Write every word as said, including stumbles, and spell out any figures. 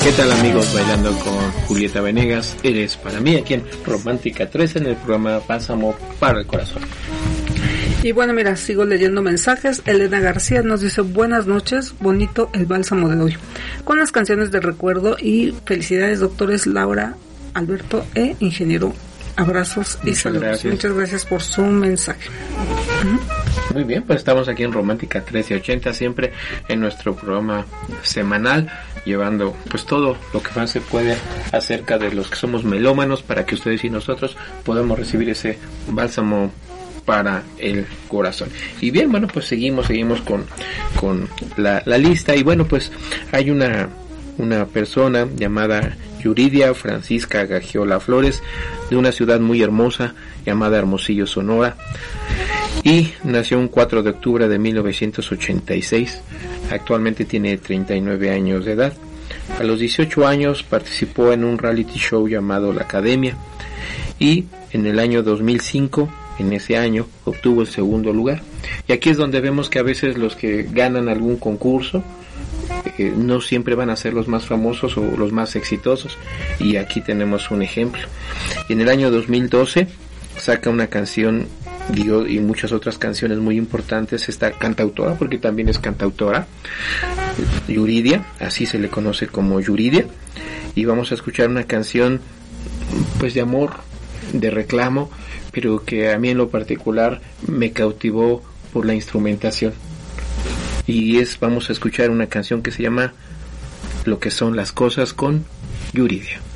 ¿Qué tal, amigos? Bailando con Julieta Venegas, eres para mí aquí en Romántica tres en el programa Bálsamo para el Corazón. Y bueno, mira, sigo leyendo mensajes. Elena García nos dice: buenas noches, bonito el bálsamo de hoy, con las canciones de recuerdo, y felicidades, doctores Laura, Alberto e ingeniero. Abrazos y Muchas saludos. gracias. Muchas gracias por su mensaje. Uh-huh. Muy bien, pues estamos aquí en Romántica trece ochenta, siempre en nuestro programa semanal, llevando pues todo lo que más se puede acerca de los que somos melómanos, para que ustedes y nosotros podamos recibir ese bálsamo para el corazón. Y bien, bueno, pues seguimos, seguimos con, con la, la lista. Y bueno, pues hay una, una persona llamada Yuridia Francisca Gagiola Flores, de una ciudad muy hermosa llamada Hermosillo, Sonora, y nació un cuatro de octubre de mil novecientos ochenta y seis. Actualmente tiene treinta y nueve años de edad. A los dieciocho años participó en un reality show llamado La Academia, y en el año dos mil cinco, en ese año, obtuvo el segundo lugar. Y aquí es donde vemos que a veces los que ganan algún concurso eh, no siempre van a ser los más famosos o los más exitosos, y aquí tenemos un ejemplo. Y en el año dos mil doce saca una canción, digo, y muchas otras canciones muy importantes. Esta cantautora, porque también es cantautora, Yuridia, así se le conoce como Yuridia, y vamos a escuchar una canción pues de amor, de reclamo, pero que a mí en lo particular me cautivó por la instrumentación. Y es, vamos a escuchar una canción que se llama Lo que son las cosas, con Yuridia.